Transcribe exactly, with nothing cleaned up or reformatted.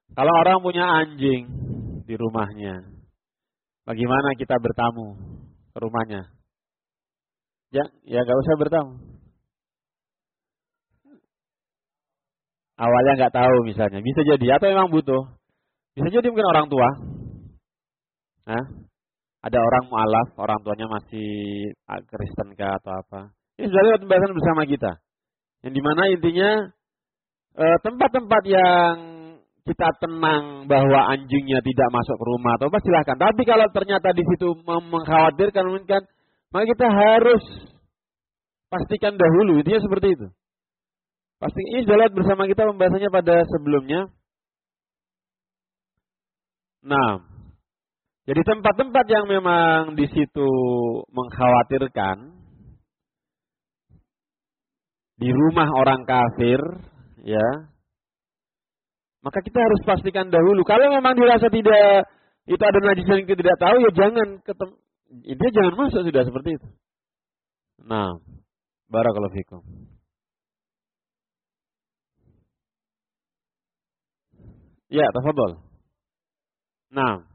Kalau orang punya anjing di rumahnya, bagaimana kita bertamu ke rumahnya? Ya, ya nggak usah bertamu. Awalnya nggak tahu misalnya, bisa jadi atau memang butuh, bisa jadi mungkin orang tua. Nah, ada orang mualaf, orang tuanya masih Kristen kah atau apa. Ini sudah lewat pembahasan bersama kita. Yang dimana intinya eh, tempat-tempat yang kita tenang bahwa anjingnya tidak masuk ke rumah atau apa silahkan. Tapi kalau ternyata di situ mengkhawatirkan mungkin, maka kita harus pastikan dahulu. Intinya seperti itu. Pasti ini sudah lihat bersama kita pembahasannya pada sebelumnya. Nah, jadi tempat-tempat yang memang di situ mengkhawatirkan, di rumah orang kafir, ya, maka kita harus pastikan dahulu. Kalau memang dirasa tidak itu ada najis yang kita tidak tahu, ya jangan ketem, intinya jangan masuk sudah seperti itu. Nah, barakallahu fikum. Ya, tafadhol. Nah,